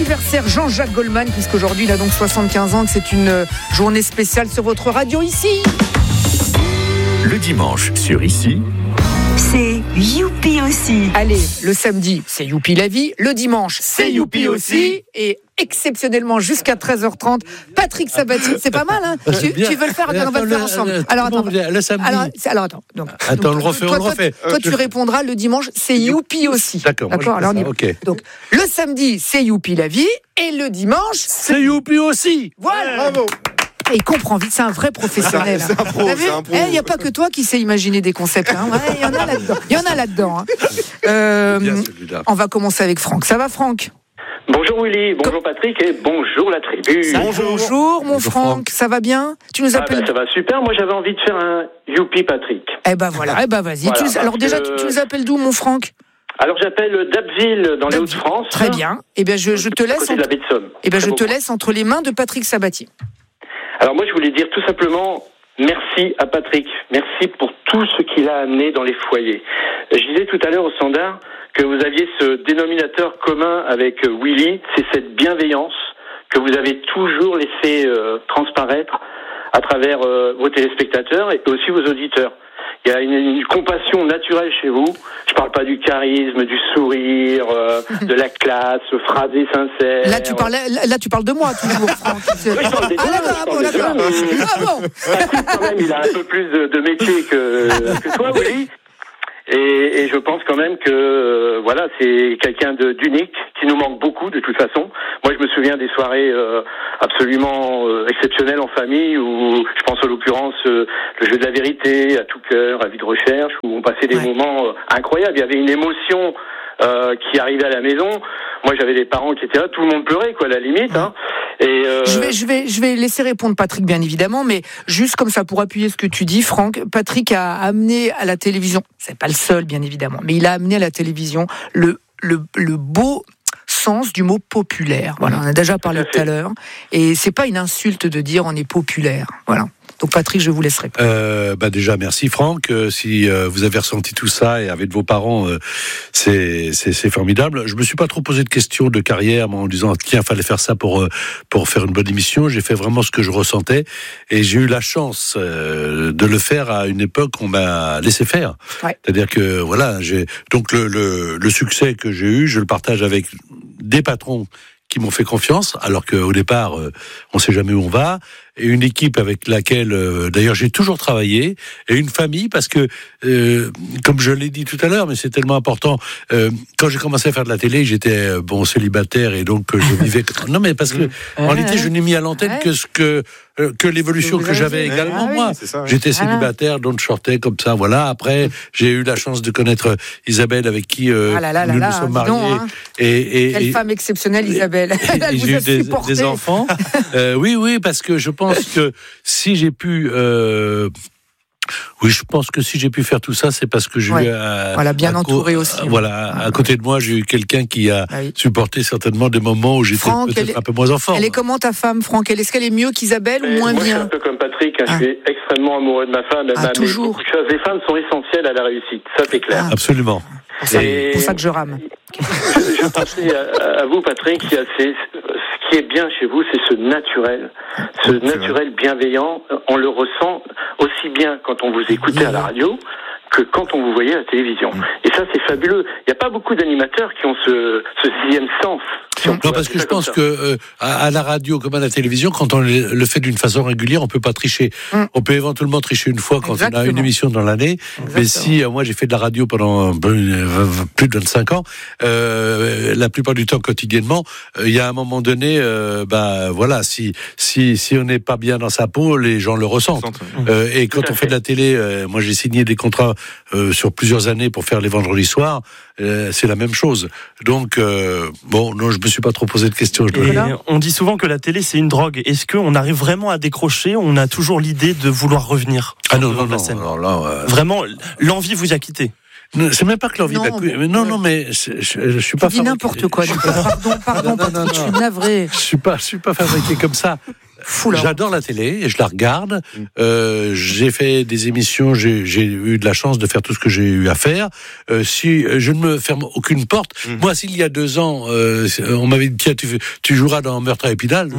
anniversaire Jean-Jacques Goldman, puisqu'aujourd'hui il a donc 75 ans, que c'est une journée spéciale sur votre radio ici. Le dimanche sur Ici, c'est Youpi aussi. Allez, le samedi, c'est Youpi la vie. Le dimanche, c'est Youpi aussi. Et exceptionnellement, jusqu'à 13h30, Patrick Sabatier. C'est pas mal, hein? Tu veux le faire? On va le faire ensemble. Alors, attends. Le samedi. Alors, attends. On le refait. Toi, tu répondras le dimanche, c'est Youpi aussi. D'accord. Alors, on y va. Okay. Donc, le samedi, c'est Youpi la vie. Et le dimanche, c'est Youpi aussi. Voilà. Bravo. Et il comprend vite, c'est un vrai professionnel. C'est un pro. Il n'y a pas que toi qui sais imaginer des concepts. Hein. Ouais, il y en a là-dedans. On va commencer avec Franck. Ça va, Franck? Bonjour Willy, bonjour Patrick et bonjour la tribu. Bonjour mon Franck, ça va bien? Tu nous appelles? Ça va super, moi j'avais envie de faire un Youpi Patrick. Eh ben voilà, vas-y. Voilà, alors déjà, tu nous appelles d'où mon Franck? Alors j'appelle d'Abbeville dans les Hauts-de-France. Très bien, eh bien je te laisse laisse entre les mains de Patrick Sabatier. Alors moi je voulais dire tout simplement merci à Patrick, merci pour tout ce qu'il a amené dans les foyers. Je disais tout à l'heure au standard que vous aviez ce dénominateur commun avec Willy, c'est cette bienveillance que vous avez toujours laissé transparaître à travers vos téléspectateurs et aussi vos auditeurs. Il y a une compassion naturelle chez vous. Je parle pas du charisme, du sourire, de la classe, phrasé sincère. Là, tu parles de moi toujours, Franck. Oui, je parle des d'accord. Patrick, quand même, il a un peu plus de métier que toi, Willy. Et je pense quand même que c'est quelqu'un d'unique qui nous manque beaucoup de toute façon. Moi je me souviens des soirées absolument exceptionnelles en famille où je pense en l'occurrence le jeu de la vérité, à tout cœur, à vie de recherche, où on passait des moments incroyables. Il y avait une émotion qui arrivait à la maison. Moi j'avais des parents qui étaient là, tout le monde pleurait à la limite. Hein. Et Je vais laisser répondre Patrick bien évidemment, mais juste comme ça pour appuyer ce que tu dis, Franck, Patrick a amené à la télévision, c'est pas le seul bien évidemment, mais il a amené à la télévision le beau sens du mot populaire. Voilà, on a déjà parlé tout à l'heure, et c'est pas une insulte de dire on est populaire. Voilà. Donc Patrick, je vous laisse répondre. Déjà, merci Franck. Si vous avez ressenti tout ça et avec vos parents, c'est formidable. Je me suis pas trop posé de questions de carrière en disant tiens, fallait faire ça pour faire une bonne émission. J'ai fait vraiment ce que je ressentais et j'ai eu la chance de le faire à une époque où on m'a laissé faire. Ouais. C'est-à-dire que donc le succès que j'ai eu, je le partage avec des patrons qui m'ont fait confiance, alors qu'au départ, on sait jamais où on va, et une équipe avec laquelle, d'ailleurs, j'ai toujours travaillé, et une famille, parce que, comme je l'ai dit tout à l'heure, mais c'est tellement important, quand j'ai commencé à faire de la télé, j'étais, célibataire, et donc je vivais... Non, mais parce que, en réalité, je n'ai mis à l'antenne que l'évolution que j'avais également, moi. Ça, j'étais célibataire, donc je sortais comme ça, voilà. Après, j'ai eu la chance de connaître Isabelle, avec qui nous sommes mariés. Hein. Quelle femme exceptionnelle, Isabelle. Et j'ai eu des enfants. Oui, parce que je pense que si j'ai pu... je pense que si j'ai pu faire tout ça, c'est parce que j'ai eu bien entouré aussi. À côté de moi, j'ai eu quelqu'un qui a supporté certainement des moments où j'étais peut-être un peu moins en forme. Elle est comment ta femme, Franck? Est-ce qu'elle est mieux qu'Isabelle ou moins bien? Moi, je suis un peu comme Patrick. Je suis extrêmement amoureux de ma femme. Toujours. Beaucoup de choses. Les femmes sont essentielles à la réussite. Ça, c'est clair. Absolument. C'est pour ça que je rame. Je pensais à vous, Patric. Ce qui est bien chez vous, c'est ce naturel bienveillant. On le ressent aussi bien quand on vous écoutait à la radio que quand on vous voyait à la télévision. Et ça, c'est fabuleux. Il n'y a pas beaucoup d'animateurs qui ont ce sixième sens. Non, parce que je pense que à la radio comme à la télévision, quand on le fait d'une façon régulière, on peut pas tricher. On peut éventuellement tricher une fois quand on a une émission dans l'année. Mais si moi j'ai fait de la radio pendant plus de 25 ans, la plupart du temps quotidiennement, il y a un moment donné, si on n'est pas bien dans sa peau, les gens le ressentent. Et quand on fait de la télé, moi j'ai signé des contrats sur plusieurs années pour faire les vendredis soirs. C'est la même chose. Donc non, je me suis pas trop posé de questions. On dit souvent que la télé c'est une drogue. Est-ce qu'on arrive vraiment à décrocher? On a toujours l'idée de vouloir revenir. Non. Vraiment, l'envie vous a quitté. C'est même pas que l'envie mais je suis pas. Tu dis n'importe quoi. Pardon, Patrick, je suis navré. Je suis pas fabriqué comme ça. J'adore la télé et je la regarde. J'ai fait des émissions, j'ai eu de la chance de faire tout ce que j'ai eu à faire. Si je ne me ferme aucune porte, moi, s'il y a 2 ans, on m'avait dit tiens, tu joueras dans Meurtre à Épinal,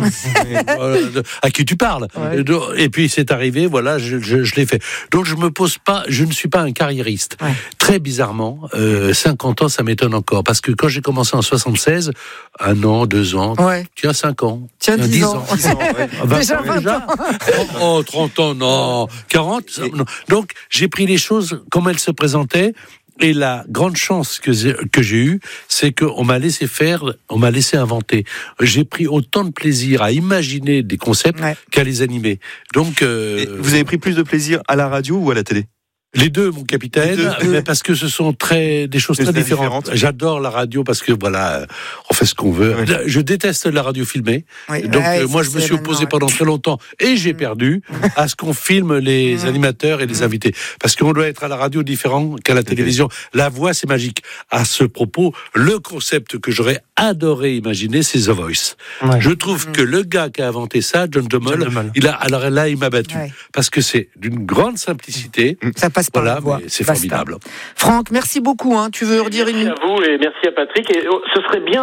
à qui tu parles. Ouais. Et puis c'est arrivé, voilà, je l'ai fait. Donc je me pose pas, je ne suis pas un carriériste. Ouais. Très bizarrement, 50 ans, ça m'étonne encore, parce que quand j'ai commencé en 76, 1 an, 2 ans, tiens 5 ans, tiens 10 ans. 10 ans. Déjà 20 ans. Oh, 30 ans, non. 40, non. Donc, j'ai pris les choses comme elles se présentaient. Et la grande chance que j'ai eue, c'est qu'on m'a laissé faire, on m'a laissé inventer. J'ai pris autant de plaisir à imaginer des concepts qu'à les animer. Donc, vous avez pris plus de plaisir à la radio ou à la télé ? Les deux, mon capitaine, mais parce que ce sont des choses très différentes. J'adore la radio parce que voilà, on fait ce qu'on veut. Oui. Je déteste la radio filmée. Oui. Donc moi, je me suis opposé pendant très longtemps et j'ai perdu à ce qu'on filme les animateurs et les invités, parce qu'on doit être à la radio différent qu'à la télévision. La voix, c'est magique. À ce propos, le concept que j'aurais adoré imaginer, c'est The Voice. Ouais. Je trouve que le gars qui a inventé ça, John Dummel, alors là, il m'a battu parce que c'est d'une grande simplicité. Ça passe par la voix. C'est formidable. Franck, merci beaucoup. Tu veux redire une... Merci à vous et merci à Patrick. Et ce serait bien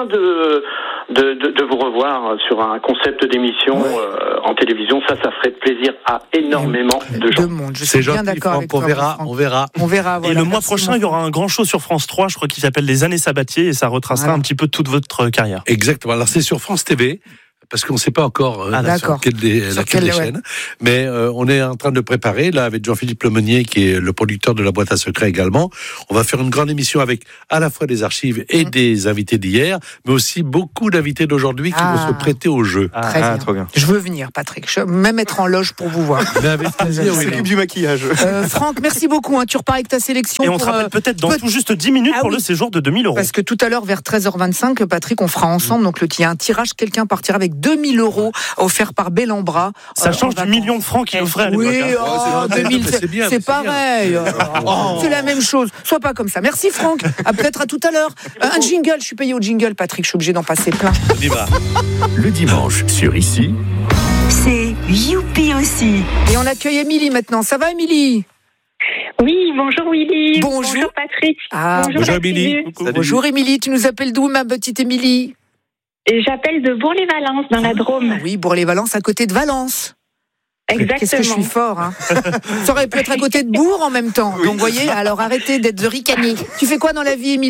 de vous revoir sur un concept d'émission en télévision. Ça ferait plaisir à énormément de gens. Je suis bien d'accord avec toi. On verra. Voilà, et le mois prochain, il y aura un grand show sur France 3, je crois qu'il s'appelle Les Années Sabatier, et ça retracera un petit peu toute votre carrière. Exactement. Alors c'est sur France TV. Parce qu'on ne sait pas encore laquelle des chaînes, mais on est en train de préparer, là, avec Jean-Philippe Lemonnier, qui est le producteur de La Boîte à Secrets également. On va faire une grande émission avec à la fois des archives et des invités d'hier, mais aussi beaucoup d'invités d'aujourd'hui qui vont se prêter au jeu. Très bien. Trop bien. Je veux venir, Patrick. Je veux même être en loge pour vous voir. Mais avec plaisir, s'occupe du maquillage. Franck, merci beaucoup. Tu repars avec ta sélection. Et on te rappelle peut-être dans tout juste 10 minutes pour le séjour de 2 000 €. Parce que tout à l'heure, vers 13h25, Patrick, on fera ensemble. Donc, il y a un tirage. Quelqu'un partira avec 2 000 € offerts par Bellambra. Ça change du million de francs qu'il offrait à l'époque. Oui, 2000, c'est pareil. C'est la même chose. Sois pas comme ça. Merci Franck. Peut-être à tout à l'heure. Un jingle. Je suis payé au jingle, Patrick. Je suis obligé d'en passer plein. On y va. Le dimanche sur Ici. C'est Youpi aussi. Et on accueille Émilie maintenant. Ça va, Émilie ? Oui, bonjour Willy. Bonjour Patrick. Bonjour Émilie. Bonjour Émilie. Tu nous appelles d'où, ma petite Émilie ? Et j'appelle de Bourg-les-Valences, dans la Drôme. Oui, Bourg-les-Valences, à côté de Valence. Exactement. Qu'est-ce que je suis fort, Ça aurait pu être à côté de Bourg en même temps. Donc, vous voyez, alors arrêtez d'être the ricané. Tu fais quoi dans la vie, Émilie ?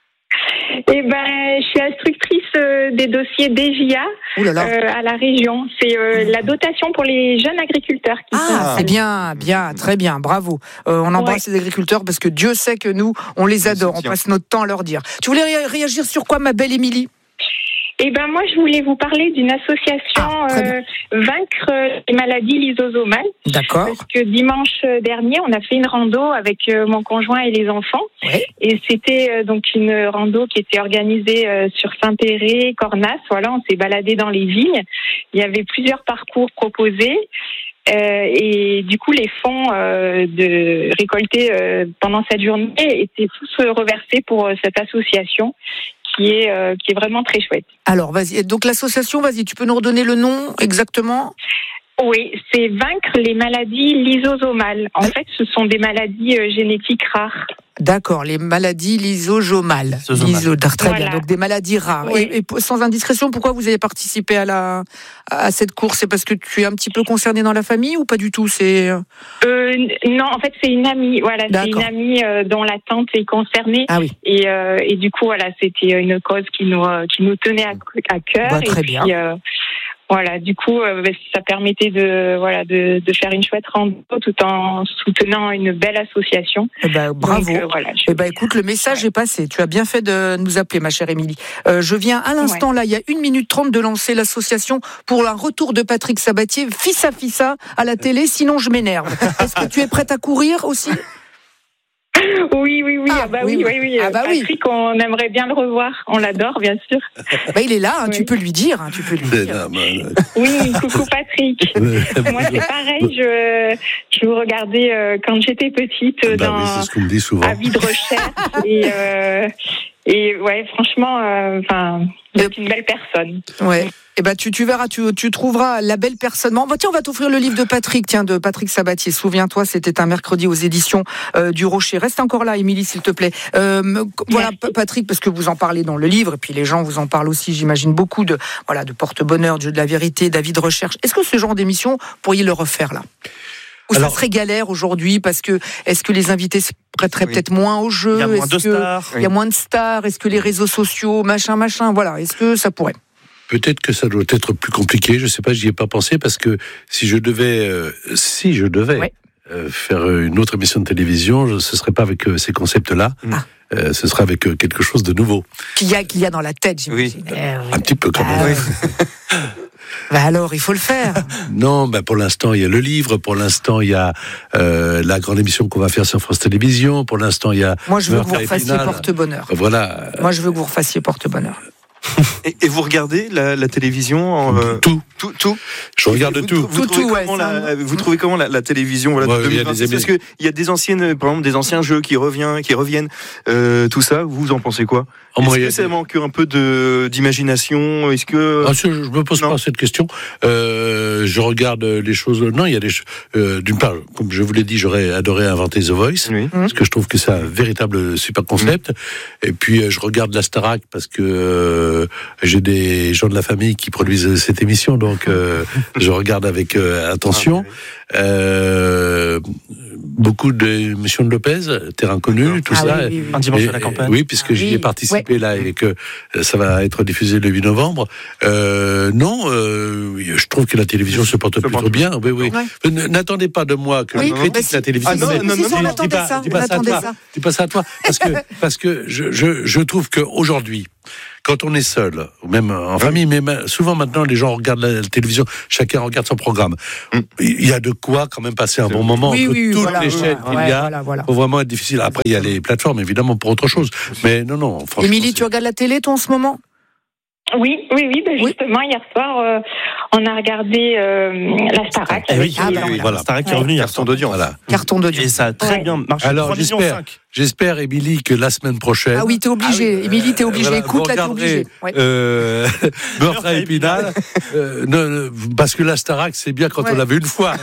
Je suis instructrice des dossiers DGA à la région. C'est la dotation pour les jeunes agriculteurs. C'est bien, très bien, bravo. On embrasse les agriculteurs parce que Dieu sait que nous, on les adore. On passe notre temps à leur dire. Tu voulais réagir sur quoi, ma belle Émilie ? Moi, je voulais vous parler d'une association Vaincre les maladies lysosomales. D'accord. Parce que dimanche dernier, on a fait une rando avec mon conjoint et les enfants. Ouais. Et c'était donc une rando qui était organisée sur Saint-Péret, Cornas. Voilà, on s'est baladé dans les vignes. Il y avait plusieurs parcours proposés. Et du coup, les fonds récoltés pendant cette journée étaient tous reversés pour cette association qui est vraiment très chouette. Alors, vas-y. Donc, l'association, vas-y, tu peux nous redonner le nom exactement ? Oui, c'est Vaincre les maladies lysosomales. En fait, ce sont des maladies génétiques rares. D'accord, les maladies lysosomales. Très bien, donc des maladies rares. Oui. Et sans indiscrétion, pourquoi vous avez participé à cette course ? C'est parce que tu es un petit peu concernée dans la famille ou pas du tout ? Non, en fait, c'est une amie. Voilà, c'est une amie dont la tante est concernée. Ah oui. Et du coup, voilà, c'était une cause qui nous tenait à cœur. Très bien. Voilà, du coup, ça permettait de faire une chouette rando tout en soutenant une belle association. Bravo. Donc, écoute, le message est passé. Tu as bien fait de nous appeler, ma chère Émilie. Je viens à l'instant, là, il y a 1 minute 30 de lancer l'association pour un retour de Patrick Sabatier, Fissa à la télé, sinon je m'énerve. Est-ce que tu es prête à courir aussi ? Oui. Patrick, on aimerait bien le revoir. On l'adore, bien sûr. Il est là, tu peux lui dire. Oui, coucou Patrick. Moi, c'est pareil. Je vous regardais quand j'étais petite c'est ce qu'on me dit souvent. À Vide Recherche. Et ouais, franchement, vous êtes une belle personne. Ouais. Eh ben, tu verras, tu trouveras la belle personne. Bon, tiens, on va t'offrir le livre de Patrick, de Patrick Sabatier. Souviens-toi, c'était un mercredi aux éditions du Rocher. Reste encore là, Émilie, s'il te plaît. Voilà, Patrick, parce que vous en parlez dans le livre, et puis les gens vous en parlent aussi, j'imagine, beaucoup de porte-bonheur, de la vérité, d'avis de recherche. Est-ce que ce genre d'émission, pourriez le refaire là? Ou ça serait galère aujourd'hui parce que est-ce que les invités se prêteraient peut-être moins au jeu? Il y a moins de stars. Il y a moins de stars. Est-ce que les réseaux sociaux, machin, voilà. Est-ce que ça pourrait? Peut-être que ça doit être plus compliqué. Je sais pas, j'y ai pas pensé parce que si je devais faire une autre émission de télévision, ce serait pas avec ces concepts-là. Ce serait avec quelque chose de nouveau. Qu'il y a dans la tête, j'imagine. Oui. Un petit peu quand même. Bah alors, il faut le faire. Non, pour l'instant, il y a le livre. Pour l'instant, il y a la grande émission qu'on va faire sur France Télévisions. Pour l'instant, il y a... Moi, je veux que vous refassiez Porte-Bonheur. Voilà. Moi, je veux que vous refassiez Porte-Bonheur. Et vous regardez la télévision Tout. Je regarde tout. Vous trouvez comment la télévision de 2026 parce qu'il y a des anciennes, par exemple, des anciens jeux qui reviennent, tout ça. Vous en pensez quoi? Est-ce que ça manque un peu d'imagination? Est-ce que je me pose pas cette question. Je regarde les choses. Non, il y a des choses. D'une part, comme je vous l'ai dit, j'aurais adoré inventer The Voice, parce que je trouve que c'est un véritable super concept. Et puis je regarde la Starac parce que j'ai des gens de la famille qui produisent cette émission, donc je regarde avec attention. Beaucoup d'émissions de Lopez, Terrain connu, tout ça. Oui. Un dimanche à la campagne. Oui, puisque j'y ai participé là et que ça va être diffusé le 8 novembre. Je trouve que la télévision se porte plutôt bien. Oui. Ouais. N'attendez pas de moi que je critique la télévision. On attendait ça. Dis pas ça à toi. Parce que je trouve qu'aujourd'hui, quand on est seul, ou même en famille, mais souvent maintenant les gens regardent la télévision, chacun regarde son programme. Il y a de quoi quand même passer un bon moment entre toutes les chaînes qu'il y a. Faut vraiment être difficile. Après, il y a les plateformes évidemment pour autre chose. Mais non, franchement. Émilie, tu regardes la télé toi en ce moment? Oui. Justement, hier soir, on a regardé la Starac. Voilà, Starac qui est revenu hier. Carton d'audience. Voilà. Carton d'audience. Et ça a très bien marché. Alors j'espère, Émilie, que la semaine prochaine. Ah oui, t'es obligée. Émilie, t'es obligée. Écoute, là, t'es obligée. Meurtre à Épinal. Parce que la Starac, c'est bien quand on l'a vu une fois.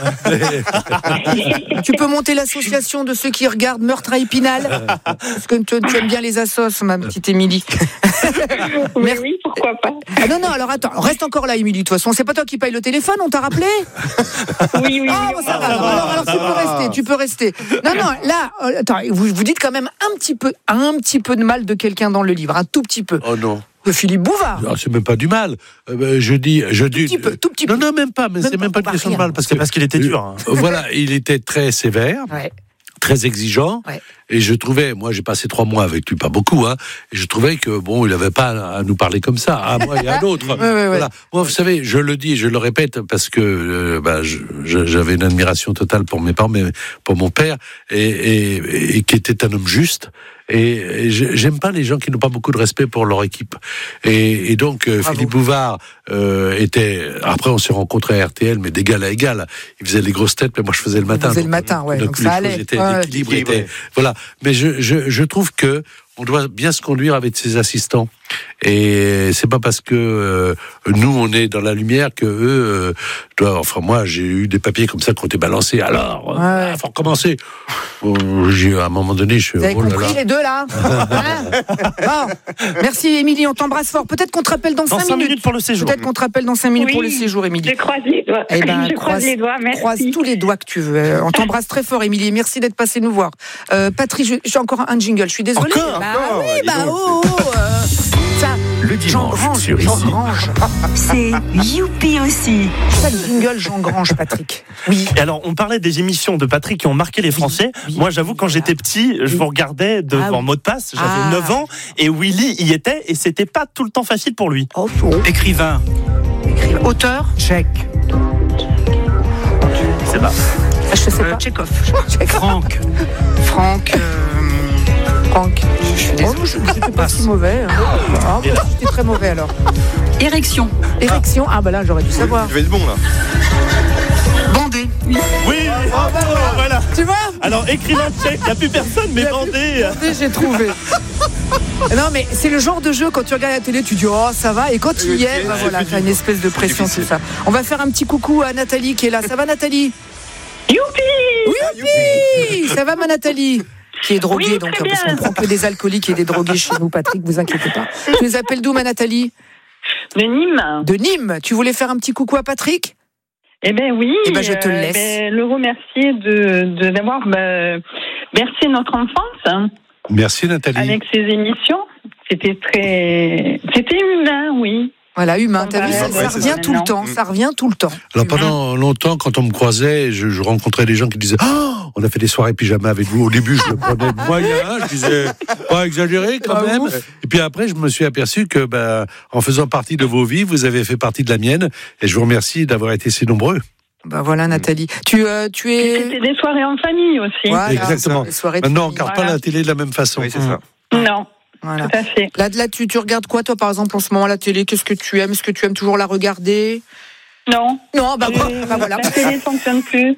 Tu peux monter l'association de ceux qui regardent Meurtre à Épinal. Parce que tu aimes bien les assos, ma petite Émilie. Oui, pourquoi pas. Non, alors attends, reste encore là, Émilie. De toute façon, c'est pas toi qui paye le téléphone, on t'a rappelé? Oui. Ça va. Alors tu peux rester. Non, là, attends, vous dites quand même un petit peu de mal de quelqu'un dans le livre, un tout petit peu. Oh non. De Philippe Bouvard. Non, c'est même pas du mal. Je dis. Tout petit peu. Non, même pas. Mais c'est même pas une question de mal, parce qu'il était dur. Voilà, il était très sévère. Ouais. Très exigeant, et je trouvais, moi j'ai passé 3 mois avec lui, pas beaucoup, et je trouvais que il avait pas à nous parler comme ça, à moi et à d'autres. Voilà. Moi, vous savez, je le dis, je le répète, parce que j'avais une admiration totale pour mes parents, mais pour mon père, et qui était un homme juste. Et j'aime pas les gens qui n'ont pas beaucoup de respect pour leur équipe. Et donc Philippe Bouvard était. Après, on s'est rencontrés à RTL, mais d'égal à égal. Il faisait les grosses têtes, mais moi je faisais le matin. Donc ça allait. L'équilibre était. Voilà. Mais je trouve que on doit bien se conduire avec ses assistants. Et c'est pas parce que nous on est dans la lumière que eux doivent. Enfin, moi j'ai eu des papiers comme ça qui ont été balancés. Alors, faut recommencer. À un moment donné, Vous avez compris les deux là? Bon, merci Émilie, on t'embrasse fort. Peut-être qu'on te rappelle dans 5 minutes pour le séjour. Peut-être qu'on te rappelle dans 5 minutes pour le séjour, Émilie. Je croise les doigts. Je croise les doigts, merci. Croise tous les doigts que tu veux. On t'embrasse très fort, Émilie. Merci d'être passé nous voir. Patrick, j'ai encore un jingle. Je suis désolée. Ça, le dimanche sur Jean ici. Grange. C'est Youpi aussi. Ça, le jingle Jean Grange, Patrick. Oui. Et alors, on parlait des émissions de Patrick qui ont marqué les Français. Oui. Moi, j'avoue, quand j'étais petit, je vous regardais devant Mot de passe. J'avais 9 ans et Willy y était et c'était pas tout le temps facile pour lui. Écrivain. Auteur. Tchèque. C'est pas. Je sais pas. Tchekhov. Franck. Je suis désolée. J'étais pas si mauvais. J'étais très mauvais alors. Érection. Là, j'aurais dû savoir. Je vais être bon là. Bandé. Oui. Voilà. Tu vois? Alors, écrivain tchèque, il n'y a plus personne, mais Bandé. J'ai trouvé. Non, mais c'est le genre de jeu, quand tu regardes la télé, tu dis oh ça va, et quand tu y es, voilà, t'as une espèce de pression, tout ça. On va faire un petit coucou à Nathalie qui est là. Ça va, Nathalie? Youpi! Ça va, ma Nathalie? Qui est droguée, donc parce qu'on prend que des alcooliques et des drogués chez nous, Patrick, vous inquiétez pas. Tu les appelles d'où, ma Nathalie? De Nîmes. De Nîmes. Tu voulais faire un petit coucou à Patrick? Eh ben oui. Eh ben je te le laisse. Le remercier d'avoir bercé notre enfance. Merci Nathalie. Avec ses émissions, c'était humain, oui. Voilà, humain, t'as vu, ça revient tout le temps, ça revient tout le temps. Alors pendant longtemps, quand on me croisait, je rencontrais des gens qui disaient oh, on a fait des soirées pyjama avec vous. Au début, je le prenais moyen, je disais pas exagéré quand même. Ouf. Et puis après, je me suis aperçu que en faisant partie de vos vies, vous avez fait partie de la mienne. Et je vous remercie d'avoir été si nombreux. Voilà, Nathalie. Tu es. C'était des soirées en famille aussi. Voilà, exactement. Maintenant, on ne regarde pas la télé de la même façon. Oui, c'est ça. Non. Voilà. Tout à fait. Là, tu regardes quoi, toi, par exemple, en ce moment, la télé? Qu'est-ce que tu aimes? Est-ce que tu aimes toujours la regarder? Non. Non, voilà. La télé ne fonctionne plus.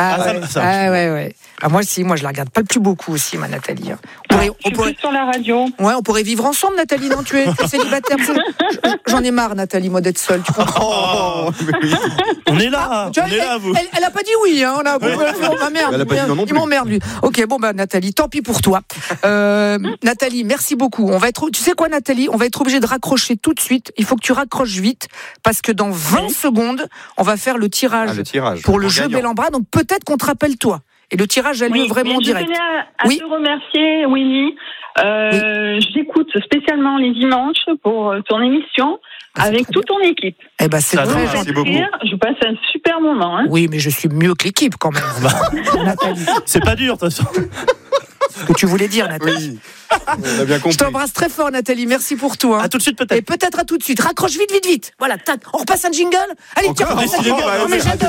Ouais. Moi, je la regarde pas le plus beaucoup aussi, ma Nathalie. On pourrait sur la radio. Ouais, on pourrait vivre ensemble, Nathalie. Non, tu es célibataire. J'en ai marre, Nathalie, moi, d'être seule. Tu comprends? On est là. Vous. Elle a pas dit oui, hein. On m'emmerde. Elle a pas dit non plus. Il m'emmerde, lui. Ok, Nathalie, tant pis pour toi. Nathalie, merci beaucoup. Tu sais quoi, Nathalie? On va être obligé de raccrocher tout de suite. Il faut que tu raccroches vite, parce que dans 20 secondes, on va faire le tirage pour le jeu Bellambra. Donc peut-être qu'on te rappelle toi. Et le tirage a lieu vraiment direct. Je tenais à te remercier, Willy. J'écoute spécialement les dimanches pour ton émission avec toute ton équipe. Eh ben, c'est très gentil. Je passe un super moment. Hein. Oui, mais je suis mieux que l'équipe quand même. Nathalie. C'est pas dur, de toute façon. Ce que tu voulais dire, Nathalie. Oui. On a bien compris. Je t'embrasse très fort, Nathalie. Merci pour tout. Hein. À tout de suite, peut-être. Et peut-être à tout de suite. Raccroche vite. Voilà, on repasse un jingle. Allez, tiens, on repasse un jingle. Mais j'adore.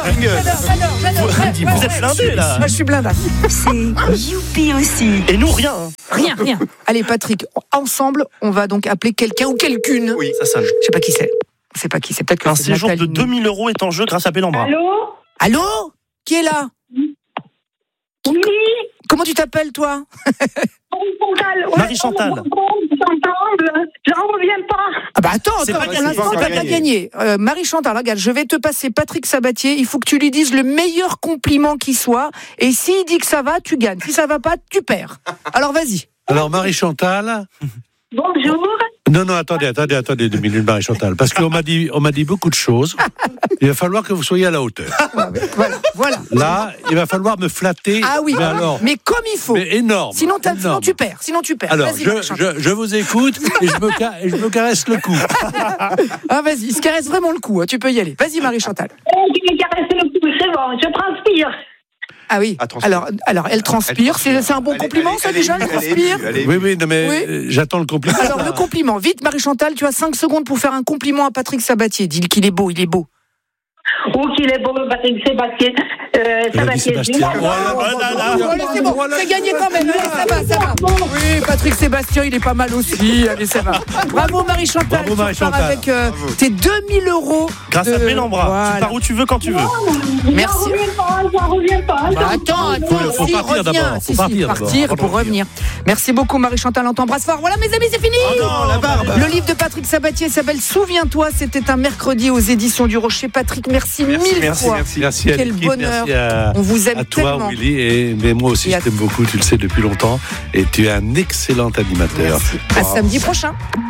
Vous êtes blindés, là. Moi, je suis blindé. C'est Youpi aussi. Et nous, rien. Rien. Allez, Patrick, ensemble, on va donc appeler quelqu'un ou quelqu'une. Oui, ça. Je sais pas qui c'est. Peut-être que un séjour de 2000 € est en jeu grâce à Bellambra. Allô? Qui est là? Oui. Comment tu t'appelles, toi? Marie-Chantal. J'en reviens pas. Attends, pour l'instant, tu n'as pas gagné. Marie-Chantal, regarde, je vais te passer Patrick Sabatier. Il faut que tu lui dises le meilleur compliment qui soit. Et s'il dit que ça va, tu gagnes. Si ça va pas, tu perds. Alors, vas-y. Alors, Marie-Chantal. Bonjour. Non, attendez 2 minutes, Marie-Chantal. Parce qu'on m'a dit beaucoup de choses. Il va falloir que vous soyez à la hauteur. Voilà. Là, il va falloir me flatter. Ah oui, mais comme il faut. Mais énorme. Sinon tu perds. Alors, je vous écoute et je me caresse le cou. Vas-y, il se caresse vraiment le cou. Tu peux y aller. Vas-y, Marie-Chantal. Je me caresse le cou, c'est bon, je transpire. Ah oui. Alors, elle transpire. C'est un bon compliment, ça, déjà, elle transpire. Oui, non, mais j'attends le compliment. Alors, le compliment. Vite, Marie-Chantal, tu as 5 secondes pour faire un compliment à Patrick Sabatier. Dis qu'il est beau, il est beau. Oh, qu'il est beau, Patrick Sébastien. Sébastien. C'est bon, c'est gagné quand même. Allez, ça va. Oui, Patrick Sébastien, il est pas mal aussi. Allez, ça va. Bravo, Marie-Chantal. Tu pars avec tes 2000 €. Grâce à Bellambra. Voilà. Tu pars où tu veux, quand tu veux. Merci. J'en reviens pas. Attends, faut partir d'abord. Faut partir pour revenir. Merci beaucoup, Marie-Chantal. On t'embrasse fort. Voilà, mes amis, c'est fini. Oh non, la barbe. Le livre de Patrick Sabatier s'appelle Souviens-toi. C'était un mercredi aux éditions du Rocher. Patrick, merci mille fois. Merci à quel l'équipe, bonheur. Merci on vous aime à toi, tellement. Willy, mais moi aussi je t'aime beaucoup, tu le sais depuis longtemps, et tu es un excellent animateur. À samedi prochain.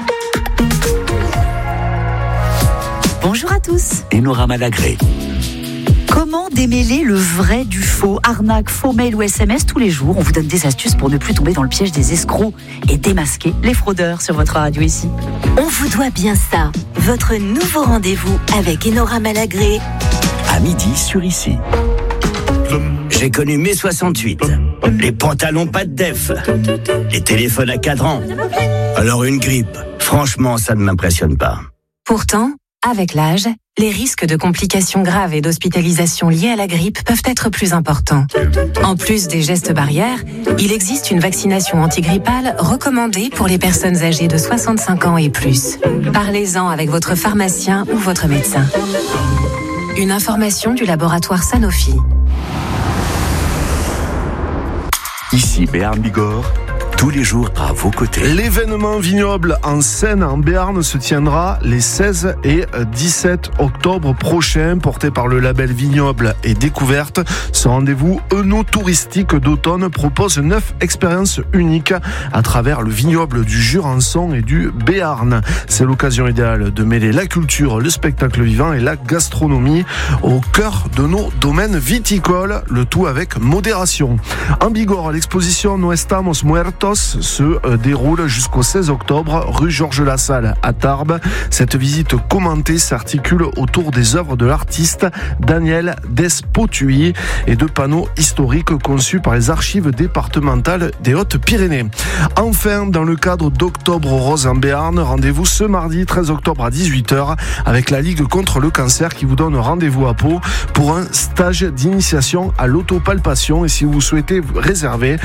Bonjour à tous. Enora Malagré. Comment démêler le vrai du faux? Arnaque, faux mail ou SMS, tous les jours, on vous donne des astuces pour ne plus tomber dans le piège des escrocs et démasquer les fraudeurs sur votre radio ici. On vous doit bien ça. Votre nouveau rendez-vous avec Enora Malagré. À midi sur Ici. J'ai connu mai 68. Les pantalons pas de def. Les téléphones à cadran. Alors une grippe, franchement, ça ne m'impressionne pas. Pourtant, avec l'âge, les risques de complications graves et d'hospitalisation liées à la grippe peuvent être plus importants. En plus des gestes barrières, il existe une vaccination antigrippale recommandée pour les personnes âgées de 65 ans et plus. Parlez-en avec votre pharmacien ou votre médecin. Une information du laboratoire Sanofi. Ici Béarn Bigorre, tous les jours à vos côtés. L'événement vignoble en Seine, en Béarn, se tiendra les 16 et 17 octobre prochains, porté par le label Vignoble et Découverte. Ce rendez-vous œnotouristique d'automne propose 9 expériences uniques à travers le vignoble du Jurançon et du Béarn. C'est l'occasion idéale de mêler la culture, le spectacle vivant et la gastronomie au cœur de nos domaines viticoles, le tout avec modération. En Bigorre, l'exposition No Estamos Muertos se déroule jusqu'au 16 octobre, rue Georges Lassalle à Tarbes. Cette visite commentée s'articule autour des œuvres de l'artiste Daniel Despotui et de panneaux historiques conçus par les archives départementales des Hautes-Pyrénées. Enfin, dans le cadre d'Octobre Rose en Béarn, rendez-vous ce mardi 13 octobre à 18h avec la Ligue contre le cancer qui vous donne rendez-vous à Pau pour un stage d'initiation à l'autopalpation. Et si vous souhaitez réserver...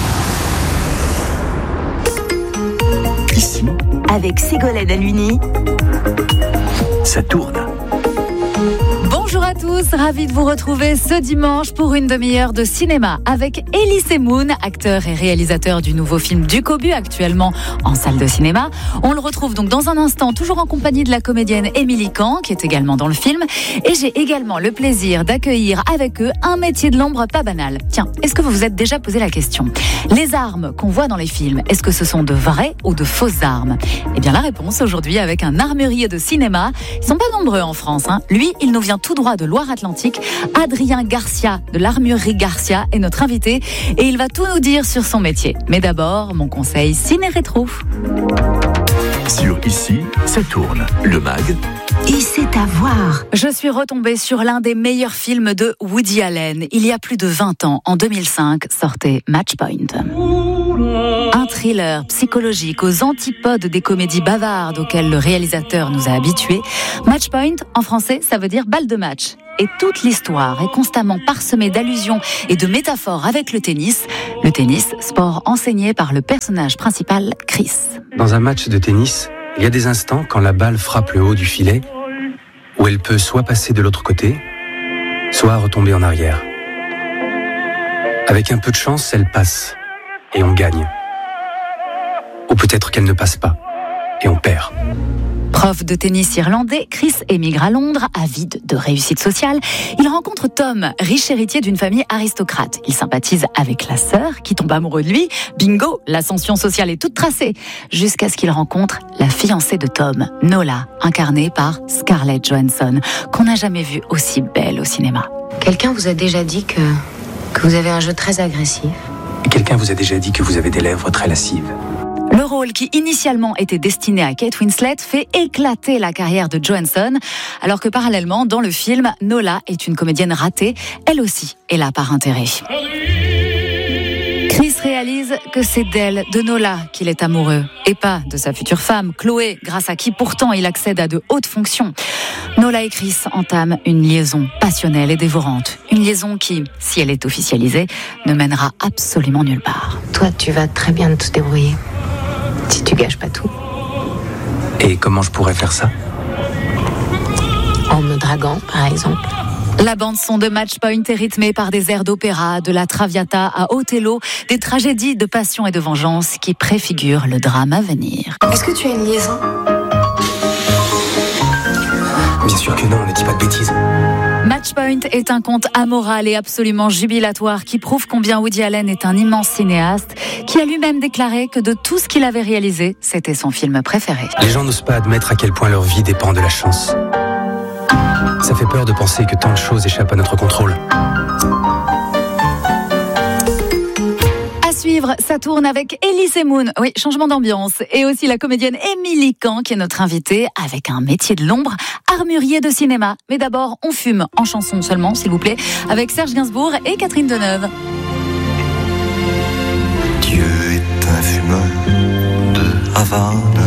Ici, avec Ségolène Aluni, ça tourne. Bonjour à tous, ravi de vous retrouver ce dimanche pour une demi-heure de cinéma avec Elie Semoun, acteur et réalisateur du nouveau film Du Cobu, actuellement en salle de cinéma. On le retrouve donc dans un instant, toujours en compagnie de la comédienne Émilie Kahn, qui est également dans le film. Et j'ai également le plaisir d'accueillir avec eux un métier de l'ombre pas banal. Tiens, est-ce que vous vous êtes déjà posé la question ? Les armes qu'on voit dans les films, est-ce que ce sont de vraies ou de fausses armes ? Eh bien la réponse aujourd'hui avec un armurier de cinéma. Ils sont pas nombreux en France, hein. Lui, il nous vient tout droit de Loire-Atlantique. Adrien Garcia de l'armurerie Garcia est notre invité et il va tout nous dire sur son métier. Mais d'abord, mon conseil ciné-rétro. Sur Ici, ça tourne. Le mag. et c'est à voir. Je suis retombée sur l'un des meilleurs films de Woody Allen. Il y a plus de 20 ans, en 2005, sortait Match Point. Un thriller psychologique aux antipodes des comédies bavardes auxquelles le réalisateur nous a habitués. Match Point, en français, ça veut dire balle de match. Et toute l'histoire est constamment parsemée d'allusions et de métaphores avec le tennis. Le tennis, sport enseigné par le personnage principal, Chris. Dans un match de tennis, il y a des instants quand la balle frappe le haut du filet, où elle peut soit passer de l'autre côté, soit retomber en arrière. Avec un peu de chance, elle passe, et on gagne. Ou peut-être qu'elle ne passe pas, et on perd. Prof de tennis irlandais, Chris émigre à Londres, avide de réussite sociale. Il rencontre Tom, riche héritier d'une famille aristocrate. Il sympathise avec la sœur, qui tombe amoureux de lui. Bingo, l'ascension sociale est toute tracée. Jusqu'à ce qu'il rencontre la fiancée de Tom, Nola, incarnée par Scarlett Johansson, qu'on n'a jamais vue aussi belle au cinéma. Quelqu'un vous a déjà dit que vous avez un jeu très agressif. Et quelqu'un vous a déjà dit que vous avez des lèvres très lascives. Le rôle qui initialement était destiné à Kate Winslet fait éclater la carrière de Johansson, alors que parallèlement, dans le film, Nola est une comédienne ratée, elle aussi est là par intérêt. Chris réalise que c'est d'elle, de Nola, qu'il est amoureux, et pas de sa future femme, Chloé, grâce à qui pourtant il accède à de hautes fonctions. Nola et Chris entament une liaison passionnelle et dévorante. Une liaison qui, si elle est officialisée, ne mènera absolument nulle part. Toi, tu vas très bien te débrouiller. Si tu gâches pas tout. Et comment je pourrais faire ça ? En me draguant, par exemple. La bande-son de Match Point est rythmée par des airs d'opéra, de la Traviata à Othello, des tragédies de passion et de vengeance qui préfigurent le drame à venir. Est-ce que tu as une liaison ? Bien sûr que non, ne dis pas de bêtises. Match Point est un conte amoral et absolument jubilatoire qui prouve combien Woody Allen est un immense cinéaste qui a lui-même déclaré que de tout ce qu'il avait réalisé, c'était son film préféré. Les gens n'osent pas admettre à quel point leur vie dépend de la chance. Ça fait peur de penser que tant de choses échappent à notre contrôle. À suivre, ça tourne avec Elie Semoun. Oui, changement d'ambiance. Et aussi la comédienne Émilie Kahn qui est notre invitée avec un métier de l'ombre, armurier de cinéma. Mais d'abord, on fume en chanson seulement, s'il vous plaît, avec Serge Gainsbourg et Catherine Deneuve. Dieu est un fumeur de Havane.